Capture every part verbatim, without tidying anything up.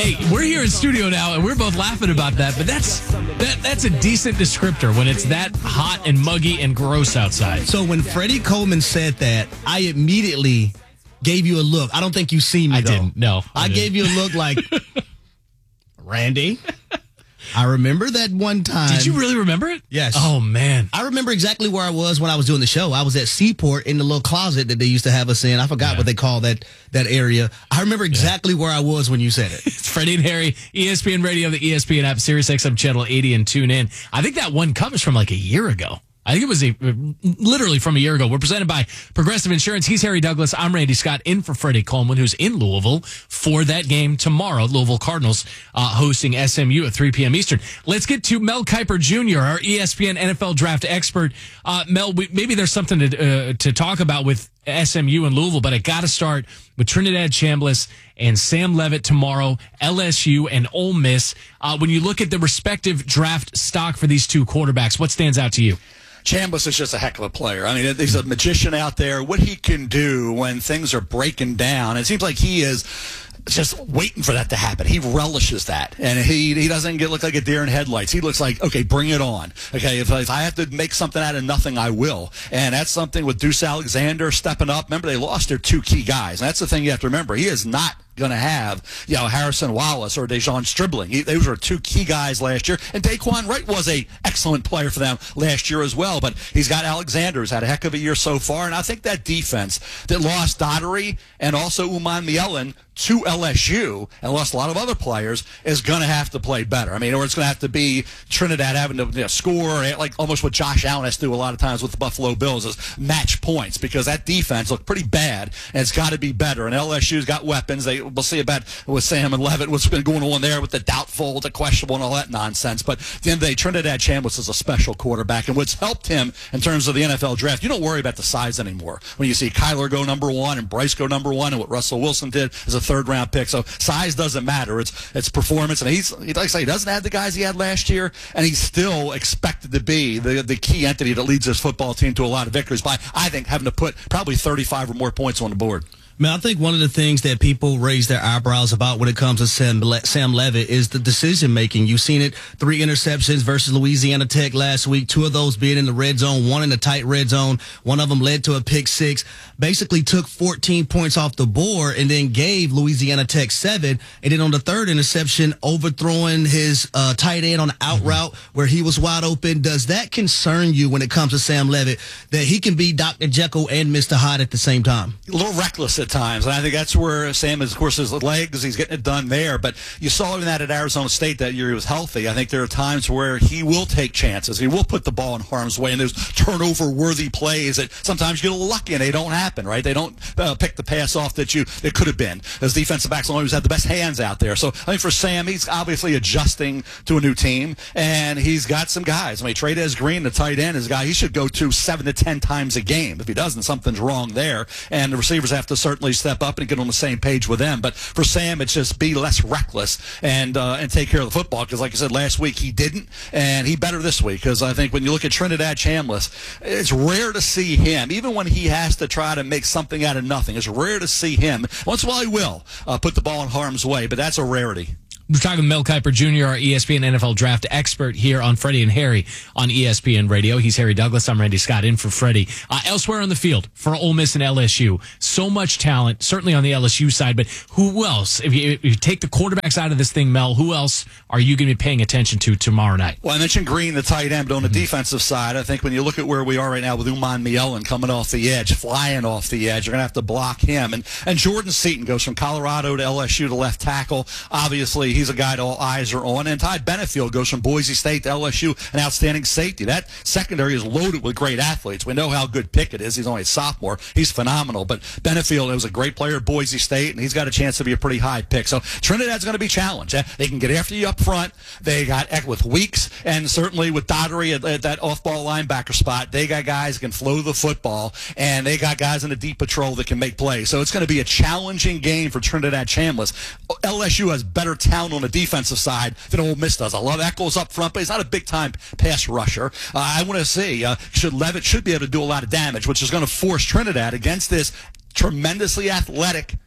Hey, we're here in studio now, and we're both laughing about that, but that's that, that's a decent descriptor when it's that hot and muggy and gross outside. So when Freddie Coleman said that, I immediately gave you a look. I don't think you see me, I though. didn't, no. I, I didn't. gave you a look like, Randy, I remember that one time. Did you really remember it? Yes. Oh, man. I remember exactly where I was when I was doing the show. I was at Seaport in the little closet that they used to have us in. I forgot yeah. what they call that that area. I remember exactly yeah. where I was when you said it. It's Freddie and Harry, E S P N Radio, the E S P N app, Sirius X M Channel eighty, and tune in. I think that one covers from like a year ago. I think it was a, literally from a year ago. We're presented by Progressive Insurance. He's Harry Douglas. I'm Randy Scott, in for Freddie Coleman, who's in Louisville for that game tomorrow. Louisville Cardinals uh, hosting S M U at three p.m. Eastern. Let's get to Mel Kiper Junior, our E S P N N F L draft expert. Uh, Mel, we, maybe there's something to uh, to talk about with S M U and Louisville, but I got to start with Trinidad Chambliss and Sam Leavitt tomorrow, L S U and Ole Miss. Uh, when you look at the respective draft stock for these two quarterbacks, what stands out to you? Chambliss is just a heck of a player. I mean, he's a magician out there. What he can do when things are breaking down, it seems like he is just waiting for that to happen. He relishes that, and he he doesn't get look like a deer in headlights. He looks like, okay, bring it on. Okay, if, if I have to make something out of nothing, I will. And that's something with Deuce Alexander stepping up. Remember, they lost their two key guys, and that's the thing you have to remember. He is not going to have, you know, Harrison Wallace or Dejon Stribling. He, those were two key guys last year. And Daquan Wright was a excellent player for them last year as well. But he's got Alexander, who's had a heck of a year so far. And I think that defense that lost Daugherty and also Uman Mielen to L S U and lost a lot of other players is going to have to play better. I mean, or it's going to have to be Trinidad having to you know, score, like almost what Josh Allen has to do a lot of times with the Buffalo Bills is match points, because that defense looked pretty bad, and it's got to be better. And L S U's got weapons. They We'll see about with Sam and Leavitt, what's been going on there with the doubtful, the questionable, and all that nonsense. But at the end of the day, Trinidad Chambliss is a special quarterback, and what's helped him in terms of the N F L draft, you don't worry about the size anymore. When you see Kyler go number one and Bryce go number one, and what Russell Wilson did as a third-round pick, so size doesn't matter. It's it's performance, and he's like I say, he doesn't have the guys he had last year, and he's still expected to be the the key entity that leads his football team to a lot of victories by, I think, having to put probably thirty-five or more points on the board. Man, I think one of the things that people raise their eyebrows about when it comes to Sam, Le- Sam Leavitt is the decision-making. You've seen it, three interceptions versus Louisiana Tech last week, two of those being in the red zone, one in the tight red zone. One of them led to a pick six, basically took fourteen points off the board and then gave Louisiana Tech seven. And then on the third interception, overthrowing his uh, tight end on the out mm-hmm. route where he was wide open. Does that concern you when it comes to Sam Leavitt, that he can be Doctor Jekyll and Mister Hyde at the same time? A little reckless at times, and I think that's where Sam is, of course, his legs, he's getting it done there, but you saw him that at Arizona State that year he was healthy. I think there are times where he will take chances. He will put the ball in harm's way, and there's turnover-worthy plays that sometimes you get a little lucky, and they don't happen, right? They don't uh, pick the pass off that you it could have been. As defensive backs always have the best hands out there. So I think for Sam, he's obviously adjusting to a new team, and he's got some guys. I mean, Trey'Dez Green, the tight end, is a guy he should go to seven to ten times a game. If he doesn't, something's wrong there, and the receivers have to certainly step up and get on the same page with them. But for Sam, it's just be less reckless and uh, and take care of the football, because like I said, last week he didn't, and he better this week, because I think when you look at Trinidad Chambliss, it's rare to see him, even when he has to try to make something out of nothing, it's rare to see him, once in a while he will, uh, put the ball in harm's way, but that's a rarity. We're talking with Mel Kiper Junior, our E S P N N F L draft expert here on Freddie and Harry on E S P N Radio. He's Harry Douglas. I'm Randy Scott, in for Freddie. Uh, elsewhere on the field for Ole Miss and L S U, so much talent, certainly on the L S U side, but who else? If you, if you take the quarterbacks out of this thing, Mel, who else are you going to be paying attention to tomorrow night? Well, I mentioned Green, the tight end, but on the mm-hmm. defensive side, I think when you look at where we are right now with Uman Mielen coming off the edge, flying off the edge, you're going to have to block him. And, and Jordan Seaton goes from Colorado to L S U to left tackle. Obviously, he's a guy to all eyes are on. And Ty Benefield goes from Boise State to L S U, an outstanding safety. That secondary is loaded with great athletes. We know how good Pickett is. He's only a sophomore. He's phenomenal. But Benefield was a great player at Boise State, and he's got a chance to be a pretty high pick. So Trinidad's going to be challenged. They can get after you up front. They got with Weeks, and certainly with Daugherty at, at that off-ball linebacker spot, they got guys that can flow the football, and they got guys in the deep patrol that can make plays. So it's going to be a challenging game for Trinidad Chambliss. L S U has better talent on the defensive side than Ole Miss does. I love Echols up front, but he's not a big-time pass rusher. Uh, I want to see, uh, should Leavitt should be able to do a lot of damage, which is going to force Trinidad against this tremendously athletic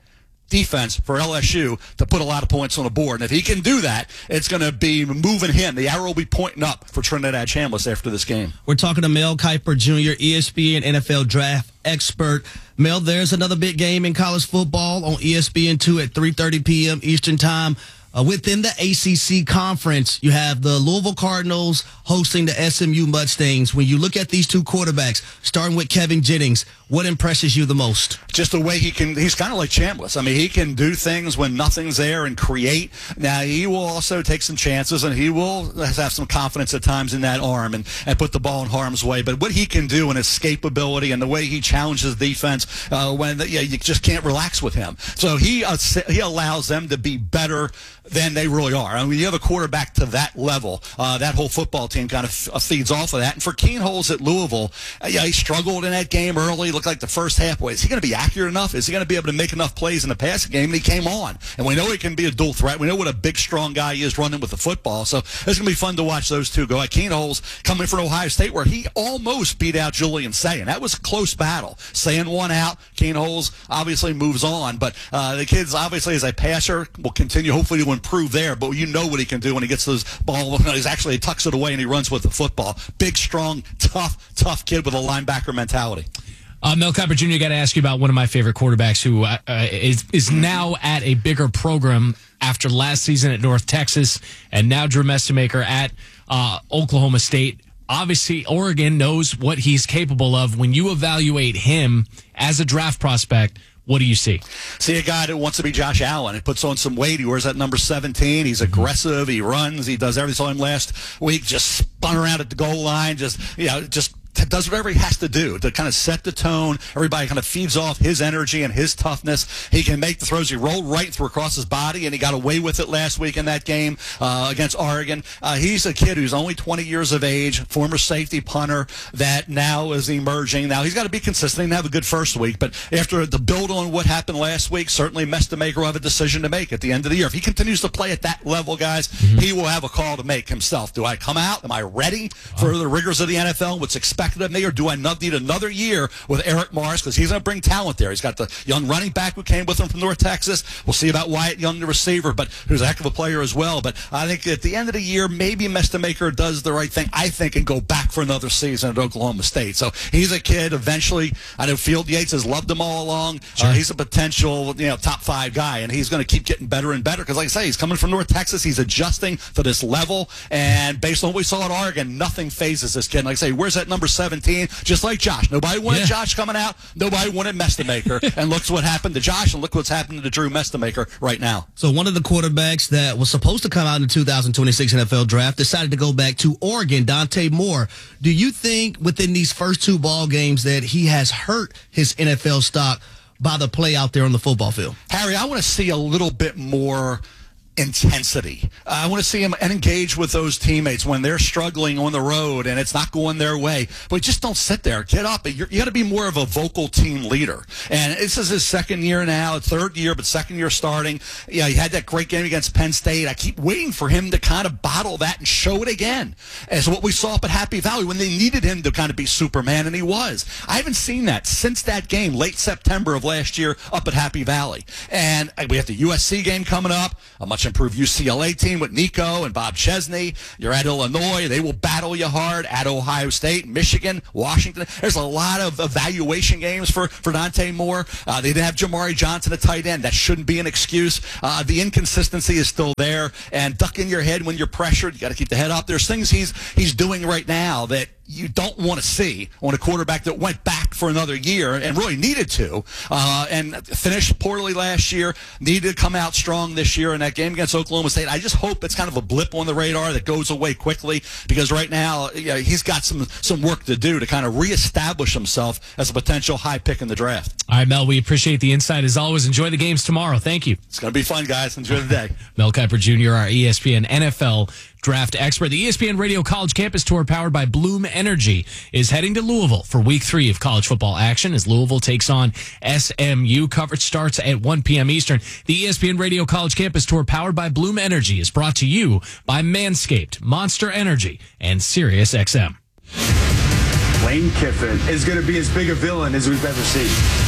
defense for L S U to put a lot of points on the board. And if he can do that, it's going to be moving him. The arrow will be pointing up for Trinidad Chambliss after this game. We're talking to Mel Kiper Junior, E S P N N F L draft expert. Mel, there's another big game in college football on E S P N two at three thirty p.m. Eastern Time. Uh, within the A C C conference, you have the Louisville Cardinals hosting the S M U Mustangs. When you look at these two quarterbacks, starting with Kevin Jennings, what impresses you the most? Just the way he can, he's kind of like Chambliss. I mean, he can do things when nothing's there and create. Now, he will also take some chances, and he will have some confidence at times in that arm and, and put the ball in harm's way. But what he can do and escapability and the way he challenges defense, uh, when the, yeah, you just can't relax with him. So he uh, he allows them to be better than they really are. I mean, you have a quarterback to that level, uh, that whole football team kind of f- feeds off of that. And for Keenholz at Louisville, uh, yeah, he struggled in that game early. Looked like the first half. Is he going to be accurate enough? Is he going to be able to make enough plays in the passing game? And he came on. And we know he can be a dual threat. We know what a big, strong guy he is running with the football. So it's going to be fun to watch those two go. At Keenholz coming from Ohio State, where he almost beat out Julian Sayin. That was a close battle. Sayin won out. Keenholz obviously moves on. But uh, the kids, obviously, as a passer, will continue hopefully to improve there. But you know what he can do when he gets those ball. He's actually he tucks it away and he runs with the football. Big, strong, tough, tough kid with a linebacker mentality. Uh, Mel Kiper Junior, got to ask you about one of my favorite quarterbacks who uh, is is now at a bigger program after last season at North Texas, and now Drew Mestemaker at uh, Oklahoma State. Obviously, Oregon knows what he's capable of. When you evaluate him as a draft prospect, what do you see? See a guy that wants to be Josh Allen. He puts on some weight. He wears that number seventeen. He's aggressive. He runs. He does everything. Saw him last week, just spun around at the goal line. Just, you know, just does whatever he has to do to kind of set the tone. Everybody kind of feeds off his energy and his toughness. He can make the throws. He rolled right through across his body, and he got away with it last week in that game uh, against Oregon. Uh, he's a kid who's only twenty years of age, former safety punter that now is emerging. Now, he's got to be consistent and have a good first week, but after the build on what happened last week, certainly Mestemaker will have a decision to make at the end of the year. If he continues to play at that level, guys, mm-hmm. he will have a call to make himself. Do I come out? Am I ready for the rigors of the N F L, what's expected of me, or do I need another year with Eric Morris, because he's going to bring talent there. He's got the young running back who came with him from North Texas. We'll see about Wyatt Young, the receiver, but who's a heck of a player as well. But I think at the end of the year, maybe Mestemaker does the right thing, I think, and go back for another season at Oklahoma State. So he's a kid eventually. I know Field Yates has loved him all along. Sure. Uh, he's a potential, you know, top five guy, and he's going to keep getting better and better because, like I say, he's coming from North Texas. He's adjusting to this level, and based on what we saw at Oregon, nothing phases this kid. And like I say, where's that number seventeen? Just like Josh. Nobody wanted yeah. Josh coming out. Nobody wanted Mestemaker. And look what happened to Josh, and look what's happened to Drew Mestemaker right now. So one of the quarterbacks that was supposed to come out in the two thousand twenty-six N F L draft decided to go back to Oregon, Dante Moore. Do you think within these first two ball games that he has hurt his N F L stock by the play out there on the football field? Harry, I want to see a little bit more intensity. Uh, I want to see him engage with those teammates when they're struggling on the road and it's not going their way. But just don't sit there. Get up. You're, you got to be more of a vocal team leader. And this is his second year now, third year, but second year starting. Yeah, he had that great game against Penn State. I keep waiting for him to kind of bottle that and show it again. As what we saw up at Happy Valley when they needed him to kind of be Superman, and he was. I haven't seen that since that game, late September of last year, up at Happy Valley. And we have the U S C game coming up, a much improved U C L A team with Nico and Bob Chesney. You're at Illinois. They will battle you hard. At Ohio State, Michigan, Washington. There's a lot of evaluation games for, for Dante Moore. Uh, they didn't have Jamari Johnson at tight end. That shouldn't be an excuse. Uh, the inconsistency is still there. And duck in your head when you're pressured. You got to keep the head up. There's things he's he's doing right now that you don't want to see on a quarterback that went back for another year and really needed to, uh, and finished poorly last year, needed to come out strong this year in that game against Oklahoma State. I just hope it's kind of a blip on the radar that goes away quickly, because right now, you know, he's got some some work to do to kind of reestablish himself as a potential high pick in the draft. All right, Mel, we appreciate the insight as always. Enjoy the games tomorrow. Thank you. It's going to be fun, guys. Enjoy the day. Mel Kiper Junior, our E S P N N F L draft expert. The E S P N Radio College Campus Tour, powered by Bloom Energy, is heading to Louisville for week three of college football action as Louisville takes on S M U. Coverage starts at one p.m. Eastern. The E S P N Radio College Campus Tour, powered by Bloom Energy, is brought to you by Manscaped, Monster Energy, and Sirius X M. Lane Kiffin is going to be as big a villain as we've ever seen.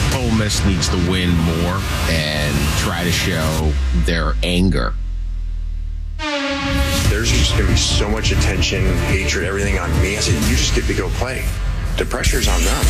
Ole Miss needs to win more and try to show their anger. There's just going to be so much attention, hatred, everything on me. I said, you just get to go play. The pressure's on them.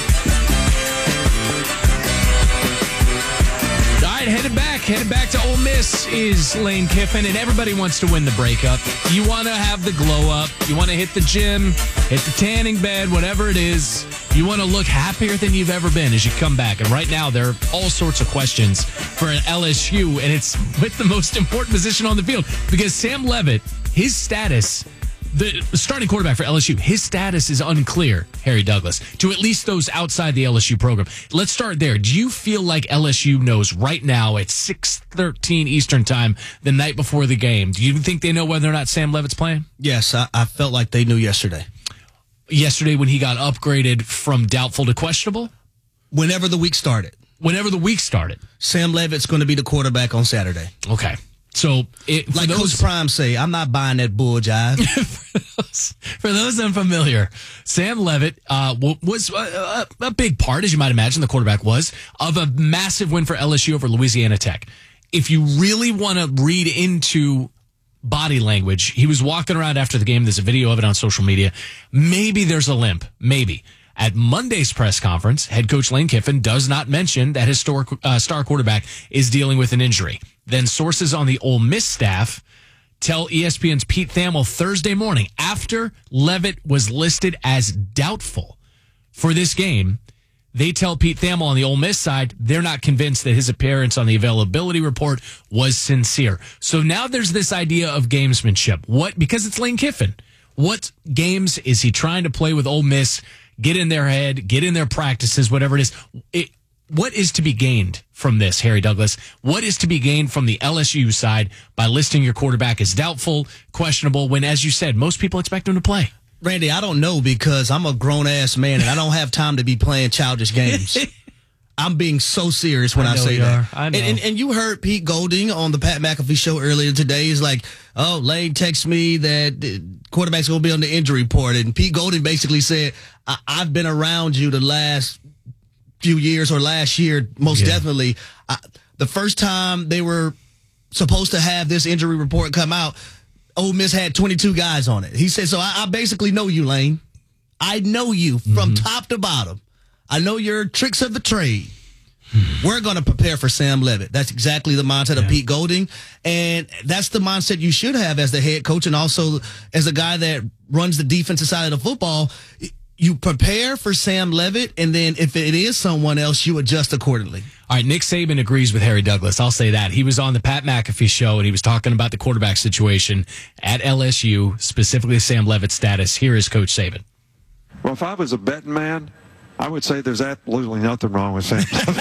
All right, headed back, headed back to Ole Miss is Lane Kiffin, and everybody wants to win the breakup. You want to have the glow up. You want to hit the gym, hit the tanning bed, whatever it is. You want to look happier than you've ever been as you come back. And right now, there are all sorts of questions for an L S U, and it's with the most important position on the field because Sam Leavitt, his status, the starting quarterback for L S U, his status is unclear, Harry Douglas, to at least those outside the L S U program. Let's start there. Do you feel like L S U knows right now at six thirteen Eastern time, the night before the game? Do you think they know whether or not Sam Leavitt's playing? Yes, I, I felt like they knew yesterday. Yesterday when he got upgraded from doubtful to questionable? Whenever the week started. Whenever the week started. Sam Leavitt's going to be the quarterback on Saturday. Okay. So, it, like those, Coach Prime say, I'm not buying that bull jive. for, those, for those unfamiliar, Sam Leavitt uh, was a, a big part, as you might imagine, the quarterback was, of a massive win for L S U over Louisiana Tech. If you really want to read into body language, he was walking around after the game. There's a video of it on social media. Maybe there's a limp. Maybe. At Monday's press conference, head coach Lane Kiffin does not mention that his star, uh, star quarterback is dealing with an injury. Then sources on the Ole Miss staff tell E S P N's Pete Thamel Thursday morning, after Leavitt was listed as doubtful for this game, they tell Pete Thamel on the Ole Miss side they're not convinced that his appearance on the availability report was sincere. So now there's this idea of gamesmanship. What? Because it's Lane Kiffin. What games is he trying to play with Ole Miss? Get in their head, get in their practices, whatever it is. It, what is to be gained from this, Harry Douglas? What is to be gained from the L S U side by listing your quarterback as doubtful, questionable, when, as you said, most people expect him to play? Randy, I don't know because I'm a grown-ass man and I don't have time to be playing childish games. I'm being so serious when I, I say you that. Are. I know. And, and, and you heard Pete Golding on the Pat McAfee show earlier today. He's like, oh, Lane texted me that the quarterback's going to be on the injury report. And Pete Golding basically said, I- I've been around you the last few years or last year, most yeah. definitely. I, the first time they were supposed to have this injury report come out, Ole Miss had twenty-two guys on it. He said, so I, I basically know you, Lane. I know you from mm-hmm. top to bottom. I know your tricks of the trade. We're going to prepare for Sam Leavitt. That's exactly the mindset yeah. of Pete Golding. And that's the mindset you should have as the head coach and also as a guy that runs the defensive side of the football. You prepare for Sam Leavitt, and then if it is someone else, you adjust accordingly. All right, Nick Saban agrees with Harry Douglas. I'll say that. He was on the Pat McAfee show, and he was talking about the quarterback situation at L S U, specifically Sam Leavitt's status. Here is Coach Saban. Well, if I was a betting man, I would say there's absolutely nothing wrong with Sam Leavitt.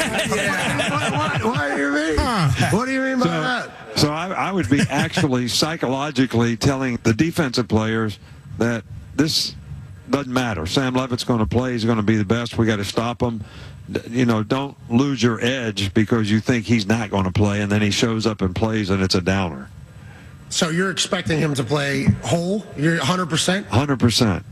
yeah. what, what, what do you mean? Huh. What do you mean by so, that? So I, I would be actually psychologically telling the defensive players that this doesn't matter. Sam Leavitt's going to play. He's going to be the best. We got to stop him. You know, don't lose your edge because you think he's not going to play, and then he shows up and plays, and it's a downer. So you're expecting him to play whole? You're one hundred percent? one hundred percent.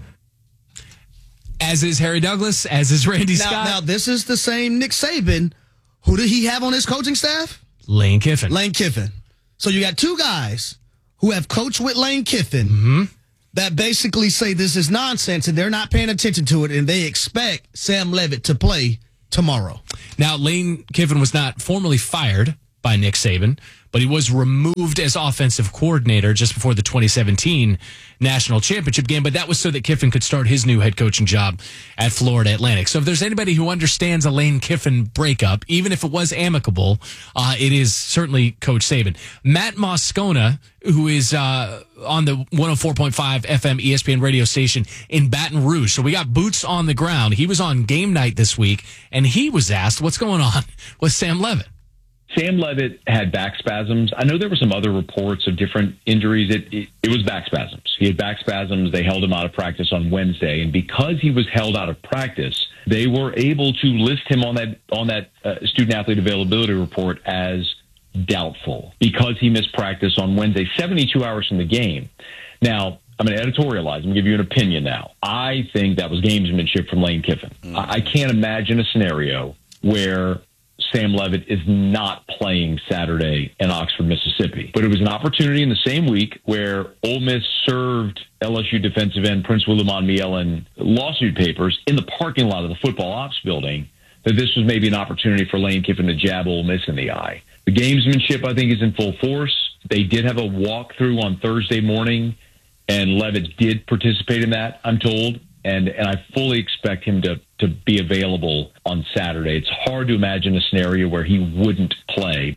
As is Harry Douglas, as is Randy now, Scott. Now, this is the same Nick Saban. Who did he have on his coaching staff? Lane Kiffin. Lane Kiffin. So you got two guys who have coached with Lane Kiffin mm-hmm. that basically say this is nonsense and they're not paying attention to it, and they expect Sam Leavitt to play tomorrow. Now, Lane Kiffin was not formally fired by Nick Saban, but he was removed as offensive coordinator just before the twenty seventeen national championship game. But that was so that Kiffin could start his new head coaching job at Florida Atlantic. So if there's anybody who understands a Lane Kiffin breakup, even if it was amicable, uh, it is certainly Coach Saban. Matt Moscona, who is uh, on the one oh four point five F M E S P N radio station in Baton Rouge. So we got boots on the ground. He was on game night this week, and he was asked what's going on with Sam Leavitt. Sam Leavitt had back spasms. I know there were some other reports of different injuries. It, it, it was back spasms. He had back spasms. They held him out of practice on Wednesday. And because he was held out of practice, they were able to list him on that on that uh, student-athlete availability report as doubtful because he missed practice on Wednesday, seventy-two hours from the game. Now, I'm going to editorialize. I'm going to give you an opinion now. I think that was gamesmanship from Lane Kiffin. Mm. I, I can't imagine a scenario where Sam Leavitt is not playing Saturday in Oxford, Mississippi. But it was an opportunity in the same week where Ole Miss served L S U defensive end Prince Willimon Mielen lawsuit papers in the parking lot of the football ops building, that this was maybe an opportunity for Lane Kiffin to jab Ole Miss in the eye. The gamesmanship, I think, is in full force. They did have a walkthrough on Thursday morning, and Leavitt did participate in that, I'm told. And and I fully expect him to, to be available on Saturday. It's hard to imagine a scenario where he wouldn't play.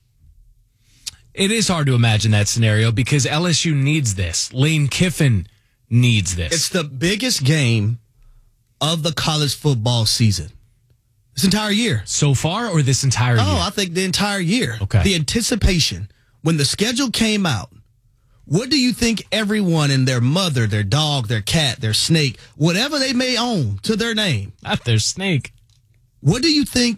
It is hard to imagine that scenario because L S U needs this. Lane Kiffin needs this. It's the biggest game of the college football season. This entire year. So far or this entire year? Oh, I think the entire year. Okay. The anticipation. When the schedule came out, what do you think everyone and their mother, their dog, their cat, their snake, whatever they may own to their name. Not their snake. What do you think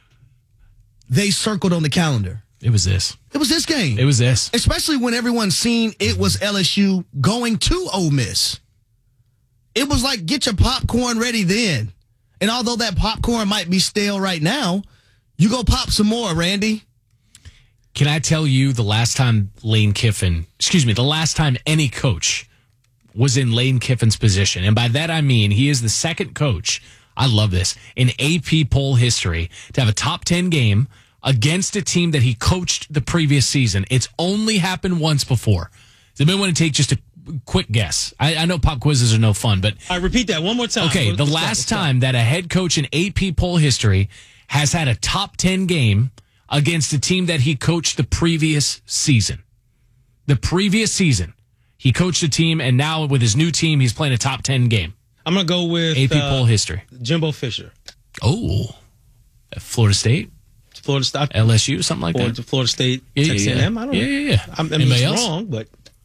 they circled on the calendar? It was this. It was this game. It was this. Especially when everyone seen it was L S U going to Ole Miss. It was like, get your popcorn ready then. And although that popcorn might be stale right now, you go pop some more, Randy. Can I tell you the last time Lane Kiffin, excuse me, the last time any coach was in Lane Kiffin's position, and by that I mean he is the second coach, I love this, in A P poll history to have a top ten game against a team that he coached the previous season. It's only happened once before. Does anybody want to take just a quick guess? I, I know pop quizzes are no fun, but... I repeat that one more time. Okay, the last time that a head coach in A P poll history has had a top ten game against a team that he coached the previous season. The previous season. He coached a team, and now with his new team, he's playing a top ten game. I'm going to go with... A P uh, poll history. Jimbo Fisher. Oh. Florida State? Florida State. L S U, something like or that? Florida State, yeah, Texas yeah, A and M. I don't yeah, know. Yeah, yeah, yeah. I mean, Anybody it's else? wrong, but...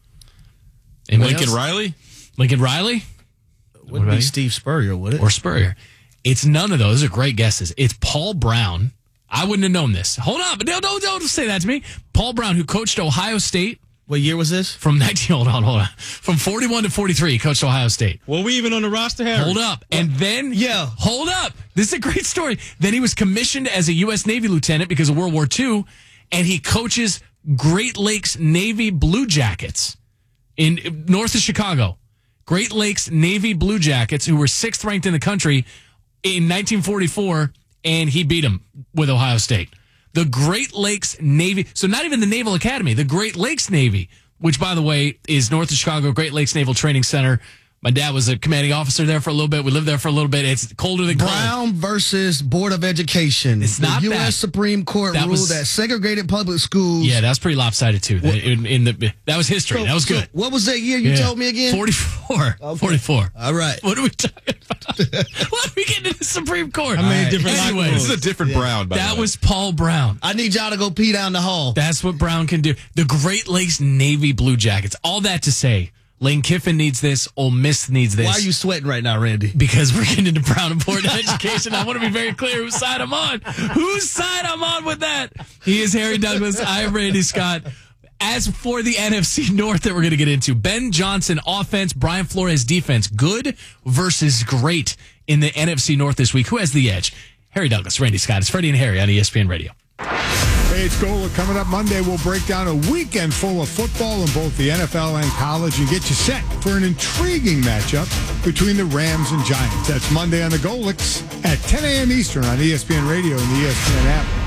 Anybody Lincoln else? Riley? Lincoln Riley? Wouldn't be Steve Spurrier, would it? Or Spurrier. It's none of those. Those are great guesses. It's Paul Brown. I wouldn't have known this. Hold on, but don't, don't, don't say that to me. Paul Brown, who coached Ohio State. What year was this? From nineteen. Hold on, hold on. From forty-one to forty-three, he coached Ohio State. Were we even on the roster, Harry? Hold up, and then yeah, hold up. This is a great story. Then he was commissioned as a U S Navy lieutenant because of World War Two, and he coaches Great Lakes Navy Blue Jackets in north of Chicago. Great Lakes Navy Blue Jackets, who were sixth ranked in the country in nineteen forty-four. And he beat him with Ohio State. The Great Lakes Navy. So not even the Naval Academy, the Great Lakes Navy, which, by the way, is north of Chicago, Great Lakes Naval Training Center. My dad was a commanding officer there for a little bit. We lived there for a little bit. It's colder than cold. Brown versus Board of Education. It's not the U S that. Supreme Court That ruled was- that segregated public schools. Yeah, that's pretty lopsided, too. That, in, in the, that was history. So- that was so good. what was that year you Yeah. told me again? forty-four. Okay. forty-four. All right. What are we talking about? What are we getting to the Supreme Court? How many different locker Anyways, rooms? This is a different Brown, by the that way. was Paul Brown. I need y'all to go pee down the hall. That's what Brown can do. The Great Lakes Navy Blue Jackets. All that to say, Lane Kiffin needs this. Ole Miss needs this. Why are you sweating right now, Randy? Because we're getting into Brown and Board education. I want to be very clear whose side I'm on. Whose side I'm on with that? He is Harry Douglas. I am Randy Scott. As for the N F C North that we're going to get into, Ben Johnson offense, Brian Flores defense, good versus great in the N F C North this week. Who has the edge? Harry Douglas, Randy Scott. It's Freddie and Harry on E S P N Radio. Hey, it's Gola. Coming up Monday, we'll break down a weekend full of football in both the N F L and college and get you set for an intriguing matchup between the Rams and Giants. That's Monday on the Golix at ten a.m. Eastern on E S P N Radio and the E S P N app.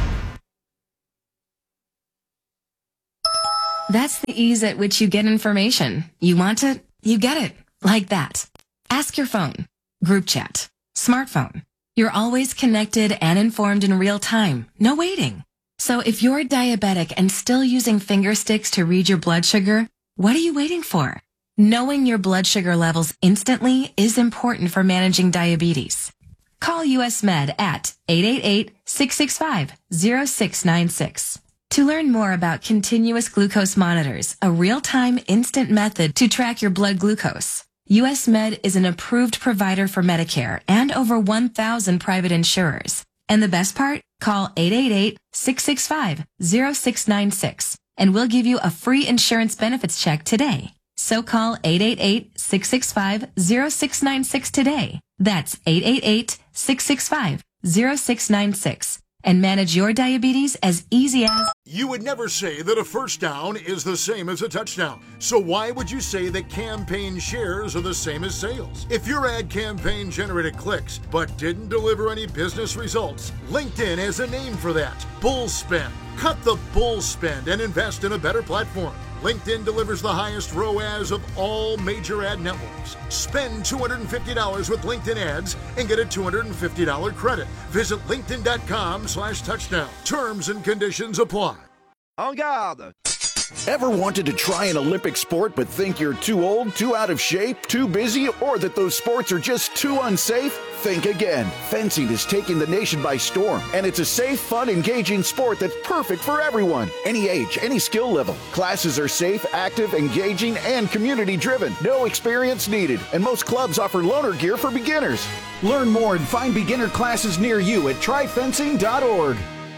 That's the ease at which you get information. You want it, you get it. Like that. Ask your phone. Group chat. Smartphone. You're always connected and informed in real time. No waiting. So if you're diabetic and still using finger sticks to read your blood sugar, what are you waiting for? Knowing your blood sugar levels instantly is important for managing diabetes. Call U S Med at eight eight eight, six six five, zero six nine six. To learn more about continuous glucose monitors, a real-time instant method to track your blood glucose, U S Med is an approved provider for Medicare and over one thousand private insurers. And the best part? Call eight eight eight, six six five, zero six nine six and we'll give you a free insurance benefits check today. So call eight eight eight, six six five, zero six nine six today. That's eight eight eight, six six five, zero six nine six. and manage your diabetes as easy as... You would never say that a first down is the same as a touchdown. So why would you say that campaign shares are the same as sales? If your ad campaign generated clicks but didn't deliver any business results, LinkedIn has a name for that: bull spend. Cut the bull spend and invest in a better platform. LinkedIn delivers the highest R O A S of all major ad networks. Spend two hundred fifty dollars with LinkedIn ads and get a two hundred fifty dollars credit. Visit linkedin.com slash touchdown. Terms and conditions apply. En garde! Ever wanted to try an Olympic sport but think you're too old, too out of shape, too busy, or that those sports are just too unsafe? Think again. Fencing is taking the nation by storm, and it's a safe, fun, engaging sport that's perfect for everyone. Any age, any skill level. Classes are safe, active, engaging, and community-driven. No experience needed, and most clubs offer loaner gear for beginners. Learn more and find beginner classes near you at try fencing dot org.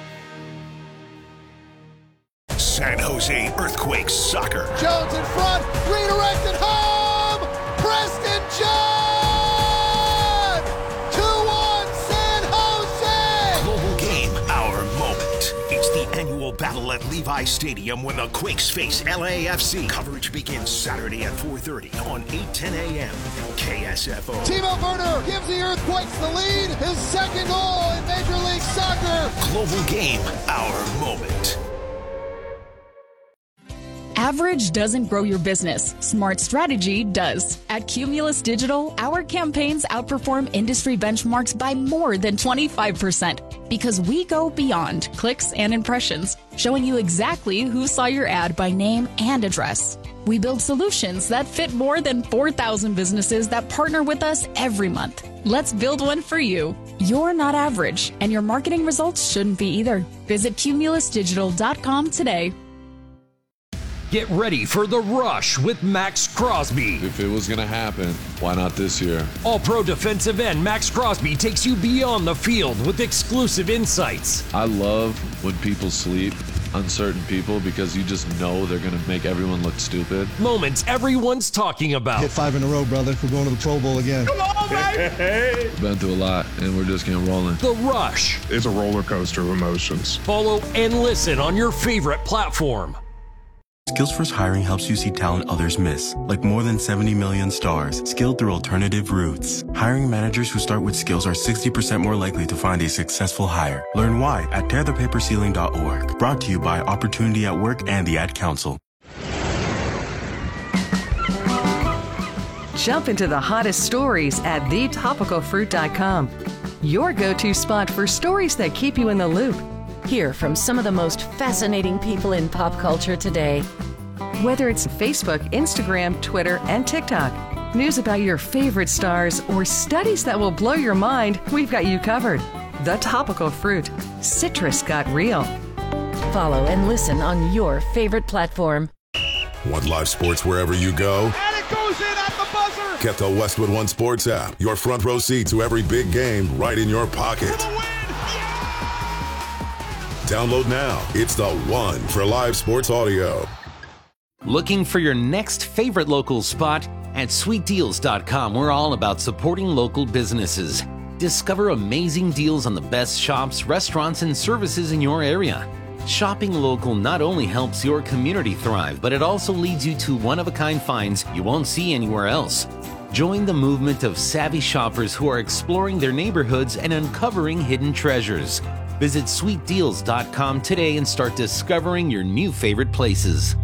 San Jose Earthquakes soccer. Jones in front, redirected home! Preston John! two one San Jose! Global game, our moment. It's the annual battle at Levi Stadium when the Quakes face L A F C. Coverage begins Saturday at four thirty on eight ten a.m. K S F O. Timo Werner gives the Earthquakes the lead. His second goal in Major League Soccer. Global game, our moment. Average doesn't grow your business. Smart strategy does. At Cumulus Digital, our campaigns outperform industry benchmarks by more than twenty-five percent because we go beyond clicks and impressions, showing you exactly who saw your ad by name and address. We build solutions that fit more than four thousand businesses that partner with us every month. Let's build one for you. You're not average, and your marketing results shouldn't be either. Visit cumulus digital dot com today. Get ready for the rush with Max Crosby. If it was going to happen, why not this year? All-pro defensive end Max Crosby takes you beyond the field with exclusive insights. I love when people sleep on certain people because you just know they're going to make everyone look stupid. Moments everyone's talking about. Hit five in a row, brother. We're going to the Pro Bowl again. Come on, baby! Been through a lot, and we're just getting rolling. The Rush. It's a roller coaster of emotions. Follow and listen on your favorite platform. Skillsforce Hiring helps you see talent others miss, like more than seventy million stars, skilled through alternative routes. Hiring managers who start with skills are sixty percent more likely to find a successful hire. Learn why at tear the paper ceiling dot org. Brought to you by Opportunity at Work and the Ad Council. Jump into the hottest stories at the topical fruit dot com. Your go-to spot for stories that keep you in the loop. Hear from some of the most fascinating people in pop culture today. Whether it's Facebook, Instagram, Twitter, and TikTok, news about your favorite stars, or studies that will blow your mind, we've got you covered. The Topical Fruit. Citrus got real. Follow and listen on your favorite platform. Want live sports wherever you go? And it goes in at the buzzer! Get the Westwood One Sports app. Your front row seat to every big game right in your pocket. Download now. It's the one for live sports audio. Looking for your next favorite local spot? At sweet deals dot com, we're all about supporting local businesses. Discover amazing deals on the best shops, restaurants, and services in your area. Shopping local not only helps your community thrive, but it also leads you to one-of-a-kind finds you won't see anywhere else. Join the movement of savvy shoppers who are exploring their neighborhoods and uncovering hidden treasures. Visit sweet deals dot com today and start discovering your new favorite places.